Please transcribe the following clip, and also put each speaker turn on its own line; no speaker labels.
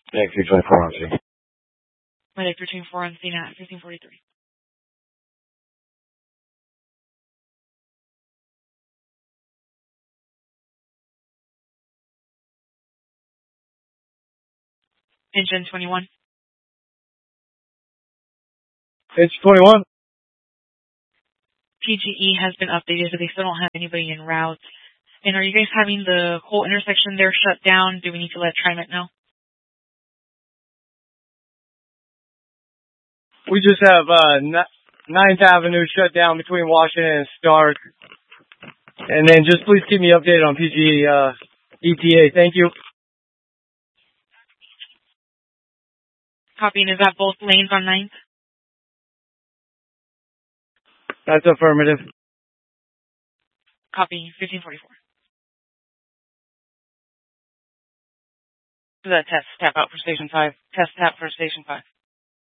Thanks, 324 on C.
Medic 324 on scene at 1543. Engine 21.
It's 21.
PGE has been updated, but they still don't have anybody en route. And are you guys having the whole intersection there shut down? Do we need to let TriMet know?
We just have 9th Avenue shut down between Washington and Stark. And then just please keep me updated on PG ETA. Thank you.
Copying, is that both lanes on 9th?
That's affirmative.
Copy, 1544. The test tap out for Station 5. Test tap for Station 5.